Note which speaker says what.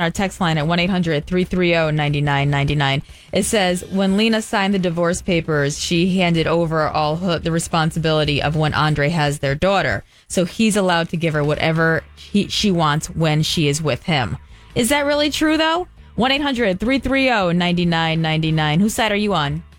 Speaker 1: our text line at 1-800-330-9999. It says, when Lena signed the divorce papers, she handed over all the responsibility of when Andre has their daughter. So he's allowed to give her whatever she wants when she is with him. Is that really true, though? 1-800-330-9999. Whose side are you on?